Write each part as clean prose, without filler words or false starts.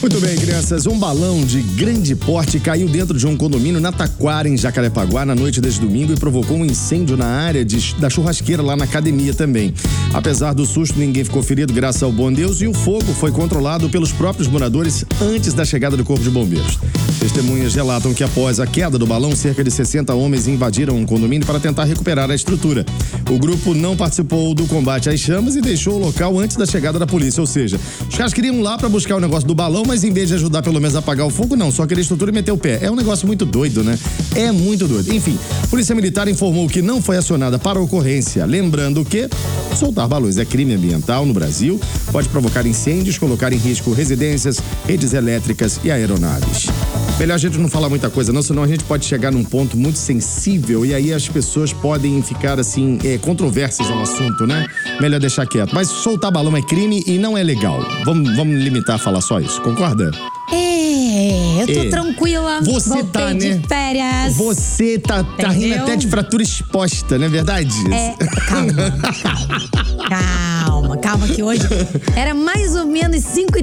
Muito bem, crianças. Um balão de grande porte caiu dentro de um condomínio na Taquara, em Jacarepaguá, na noite deste domingo e provocou um incêndio na área da churrasqueira lá na academia também. Apesar do susto, ninguém ficou ferido, graças ao bom Deus, e o fogo foi controlado pelos próprios moradores antes da chegada do Corpo de Bombeiros. Testemunhas relatam que após a queda do balão, cerca de 60 homens invadiram um condomínio para tentar recuperar a estrutura. O grupo não participou do combate às chamas e deixou o local antes da chegada da polícia, ou seja, os caras queriam ir lá para buscar o negócio do balão, mas em vez de ajudar pelo menos a apagar o fogo, não, só queria a estrutura e meter o pé. É um negócio muito doido, né? É muito doido. Enfim, a Polícia Militar informou que não foi acionada para a ocorrência, lembrando que soltar balões é crime ambiental no Brasil, pode provocar incêndios, colocar em risco residências, redes elétricas e aeronaves. Melhor a gente não falar muita coisa não, senão a gente pode chegar num ponto muito sensível e aí as pessoas podem ficar assim, controvérsias ao assunto, né? Melhor deixar quieto. Mas soltar balão é crime e não é legal. Vamos limitar a falar só isso, concorda? Eu tô tranquila. Você voltei tá, né? de férias. Você tá rindo até de fratura exposta, não é verdade? Calma que hoje era mais ou menos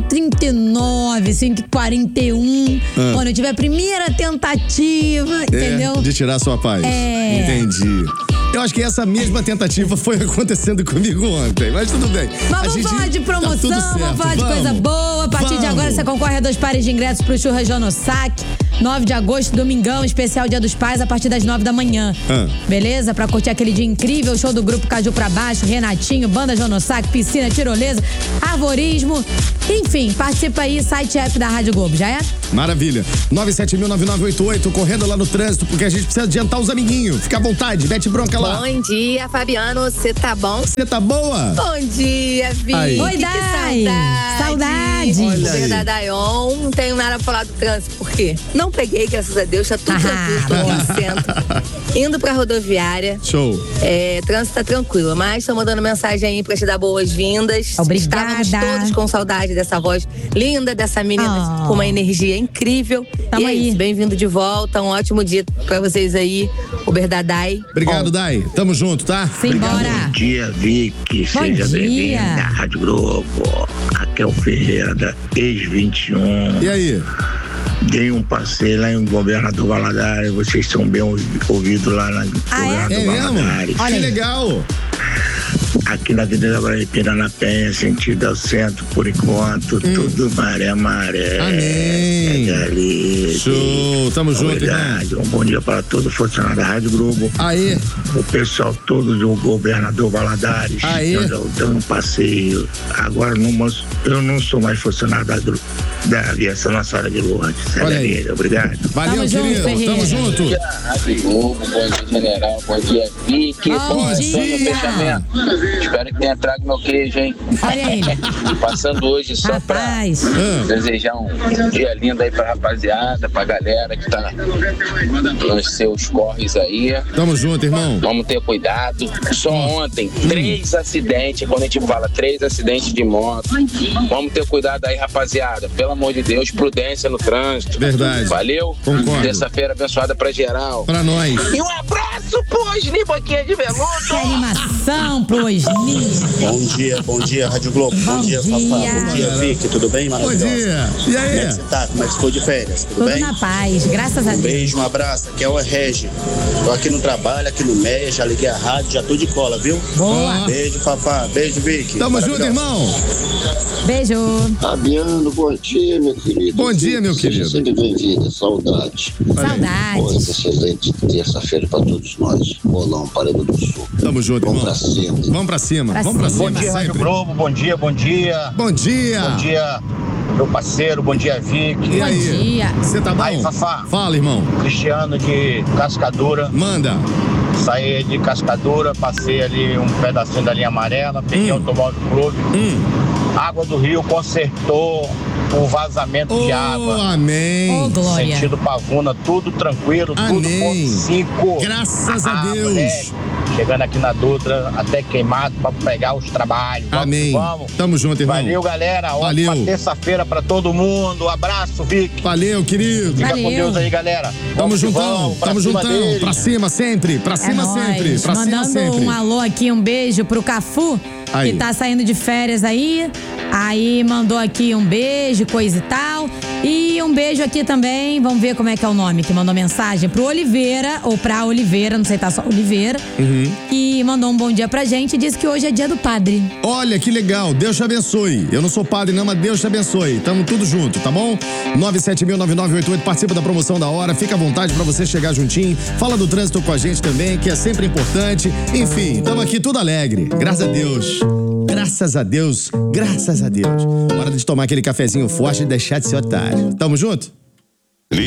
5h39, 5h41, quando eu tive a primeira tentativa, entendeu? De tirar sua paz. Entendi. Eu acho que essa mesma tentativa foi acontecendo comigo ontem, mas tudo bem. Mas vamos falar de promoção, vamos falar de coisa boa. A partir de agora você concorre a 2 pares de ingressos pro Churras Jonossac. 9 de agosto, domingão, especial Dia dos Pais, a partir das 9 da manhã. Beleza? Pra curtir aquele dia incrível, show do grupo Caju Pra Baixo, Renatinho, Banda Jonossac, piscina, tirolesa, arvorismo. Enfim, participa aí, site e app da Rádio Globo, já é? Maravilha. 9709988, correndo lá no trânsito, porque a gente precisa adiantar os amiguinhos. Fica à vontade, mete bronca lá. Bom dia, Fabiano, você tá bom? Você tá boa? Bom dia, Vicky. Oi, Dai. Saudade. O Verdadaion, não tenho nada pra falar do trânsito, por quê? Não peguei, graças a Deus, tá tudo tranquilo, tô aqui no centro. Indo pra rodoviária. Show. Trânsito tá tranquilo, mas tô mandando mensagem aí pra te dar boas-vindas. Obrigada. Estávamos todos com saudade dessa voz linda, dessa menina com uma energia incrível. Tamo aí. Bem-vindo de volta, um ótimo dia pra vocês aí, o Berdadai. Obrigado, Dai. Tamo junto, tá? Simbora. Bom dia, Vicky. Seja bem-vinda à Rádio Globo. Aqui é o Ferreira da Ex-21. E aí? Dei um passeio lá em Governador Valadares. Vocês são bem ouvidos lá na Governador Valadares. Olha que legal. Aqui na Avenida Guarapira, na Penha, sentido ao centro, por enquanto, tudo maré. Amém. Show, tamo junto, irmão. Um bom dia para todo funcionário da Rádio Globo. Aê. O pessoal todo do Governador Valadares. Aê. Eu dando um passeio. Agora eu não sou mais funcionário da aviação Nossa Senhora de Lourdes. Olha aí. Obrigado. Valeu, tamo querido. junto, Tamo junto. Bom dia, Rádio Globo, bom dia, General, bom dia, Vicky. Bom dia. Fechamento. Espero que tenha trago meu queijo, hein? Olha aí. Passando hoje só Rapaz. pra desejar um dia lindo aí pra rapaziada, pra galera que tá nos seus corres aí. Tamo junto, irmão. Vamos ter cuidado. Só ontem, 3 acidentes, quando a gente fala 3 acidentes de moto. Vamos ter cuidado aí, rapaziada. Pelo amor de Deus, prudência no trânsito. Verdade. Valeu? Concordo. Terça-feira abençoada pra geral. Pra nós. E um abraço pro Osni Boquinha de Veludo. Que animação pro Osni. Bom dia, Rádio Globo. Bom dia, Fafá. Bom dia, Vicky. Tudo bem? Bom Maravilhosa. dia. E aí? Como é que você tá? Como é que ficou de férias? Tudo bem? Na paz, graças a Um Deus. beijo, um abraço. Aqui é o Regi. Tô aqui no trabalho, aqui no MEI, já liguei a rádio, já tô de cola, viu? Boa. Beijo, Fafá. Beijo, Vicky. Tamo junto, irmão. Beijo. Fabiano, bom dia, meu querido. Bom dia, meu querido. Seja sempre bem-vindo, saudade. Saudades. Excelente terça-feira pra todos nós. Bolão, Paraíba do Sul. Tamo junto, Vamos irmão. pra cima. Vamos pra cima. Vamos pra cima. Bom dia, Rádio Globo. Bom dia. Bom dia. Bom dia, meu parceiro. Bom dia, Vicky. E aí? Bom dia. Você tá bom? Aí, Fafá. Fala, irmão. Cristiano de Cascadura. Manda. Saí de Cascadura, passei ali um pedacinho da linha amarela, peguei o Automóvel Clube. Água do Rio consertou o vazamento de água. Amém. Ô, glória. Sentido Pavuna, tudo tranquilo, tudo Amém. ponto 5. Graças a Deus. Moleque, chegando aqui na Dutra, até queimado pra pegar os trabalhos. Amém. Vamos. Tamo junto, irmão. Valeu, galera. Valeu. Ótima terça-feira pra todo mundo. Abraço, Vic. Valeu, querido. Fica Valeu. com Deus aí, galera. Tamo juntão. vamos, pra Tamo cima juntão. deles. Pra cima sempre. Pra cima nóis. sempre. Pra cima Mandando sempre. um alô aqui, um beijo pro Cafu, Aí. que tá saindo de férias aí. Aí mandou aqui um beijo, coisa e tal. E um beijo aqui também, vamos ver como é que é o nome que mandou mensagem, pro Oliveira, ou pra Oliveira, não sei se tá só Oliveira. E mandou um bom dia pra gente e disse que hoje é dia do padre. Olha, que legal, Deus te abençoe. Eu não sou padre não, mas Deus te abençoe. Tamo tudo junto, tá bom? 9709988, participa da promoção da hora, fica à vontade pra você chegar juntinho. Fala do trânsito com a gente também, que é sempre importante. Enfim, tamo aqui tudo alegre, graças a Deus. Graças a Deus, graças a Deus. Hora de tomar aquele cafezinho forte e deixar de ser otário. Tamo junto?